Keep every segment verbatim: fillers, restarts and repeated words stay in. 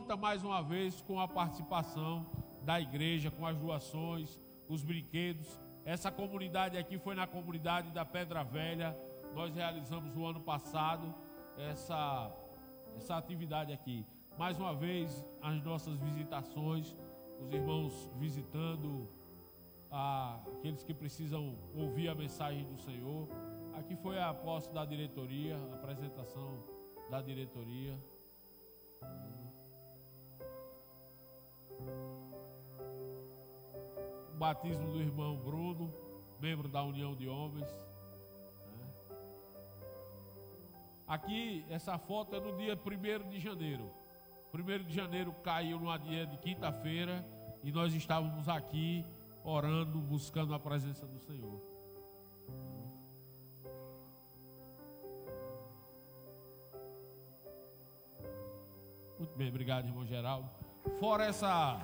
conta mais uma vez com a participação da igreja, com as doações, os brinquedos. Essa comunidade aqui foi na comunidade da Pedra Velha. Nós realizamos o ano passado essa, essa atividade aqui. Mais uma vez, as nossas visitações, os irmãos visitando ah, aqueles que precisam ouvir a mensagem do Senhor. Aqui foi a posse da diretoria, a apresentação da diretoria. O batismo do irmão Bruno, membro da União de Homens. Aqui, essa foto é no dia primeiro de janeiro. primeiro de janeiro caiu numa dia de quinta-feira e nós estávamos aqui orando, buscando a presença do Senhor. Muito bem, obrigado, irmão Geraldo. Fora essa...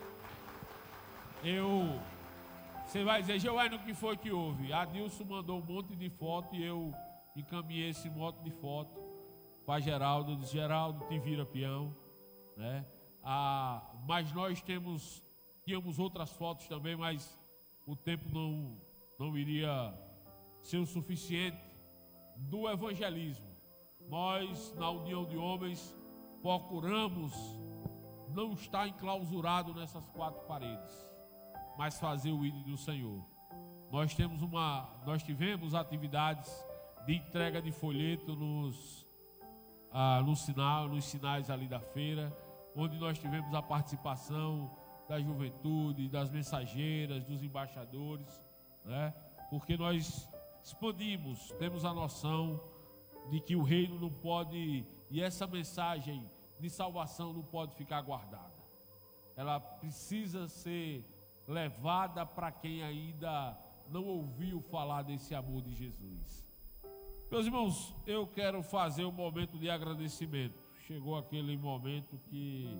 Eu... Você vai dizer, Giovanni, o que foi que houve? Adilson mandou um monte de foto e eu encaminhei esse monte de foto para Geraldo. Eu disse, Geraldo, te vira peão, né? Ah, mas nós temos... Tínhamos outras fotos também, mas o tempo não, não iria ser o suficiente do evangelismo. Nós, na União de Homens, procuramos não estar enclausurado nessas quatro paredes, mas fazer o ídolo do Senhor. Nós temos uma, nós tivemos atividades de entrega de folheto nos, ah, no sinal, nos sinais ali da feira, onde nós tivemos a participação da juventude, das mensageiras, dos embaixadores, né? Porque nós expandimos, temos a noção de que o reino não pode, e essa mensagem de salvação não pode ficar guardada. Ela precisa ser levada para quem ainda não ouviu falar desse amor de Jesus. Meus irmãos, eu quero fazer um momento de agradecimento. Chegou aquele momento que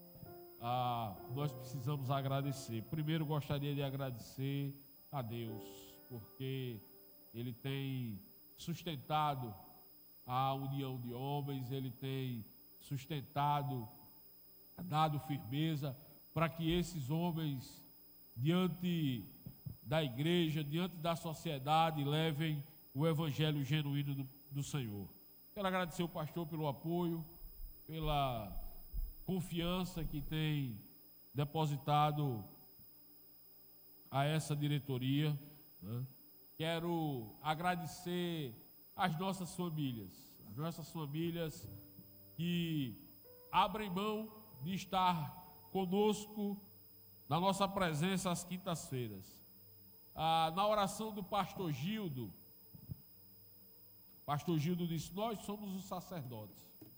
ah, nós precisamos agradecer. Primeiro, gostaria de agradecer a Deus, porque Ele tem sustentado a união de homens, Ele tem sustentado, dado firmeza para que esses homens, diante da igreja, diante da sociedade, levem o evangelho genuíno do, do Senhor. Quero agradecer o pastor pelo apoio, pela confiança que tem depositado a essa diretoria, né? Quero agradecer às nossas famílias, as nossas famílias que abrem mão de estar conosco na nossa presença às quintas-feiras. Ah, na oração do pastor Gildo, pastor Gildo disse, nós somos os sacerdotes.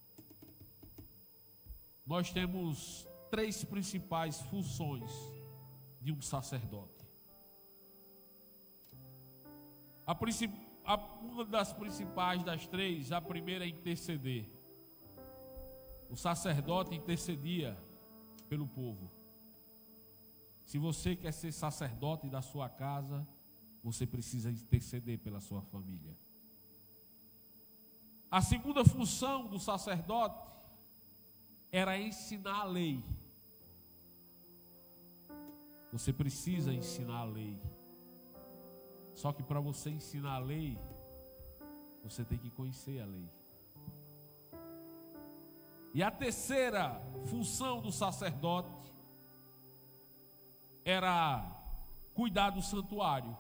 Nós temos três principais funções de um sacerdote. A, a, uma das principais das três, a primeira é interceder. O sacerdote intercedia pelo povo. Se você quer ser sacerdote da sua casa, você precisa interceder pela sua família. A segunda função do sacerdote era ensinar a lei. Você precisa ensinar a lei. Só que para você ensinar a lei, você tem que conhecer a lei. E a terceira função do sacerdote era cuidar do santuário.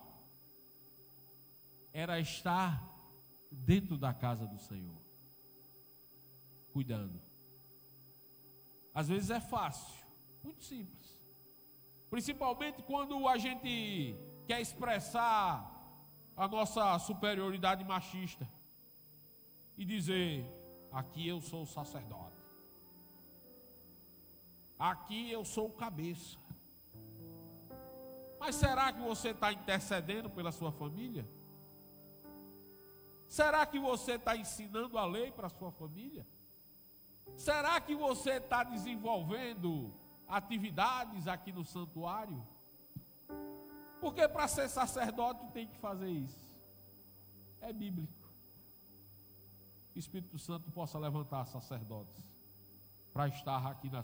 Era estar dentro da casa do Senhor, cuidando. Às vezes é fácil, muito simples. Principalmente quando a gente quer expressar a nossa superioridade machista e dizer, aqui eu sou o sacerdote. Aqui eu sou o cabeça. Mas será que você está intercedendo pela sua família? Será que você está ensinando a lei para a sua família? Será que você está desenvolvendo atividades aqui no santuário? Porque para ser sacerdote tem que fazer isso. É bíblico. Que o Espírito Santo possa levantar sacerdotes para estar aqui na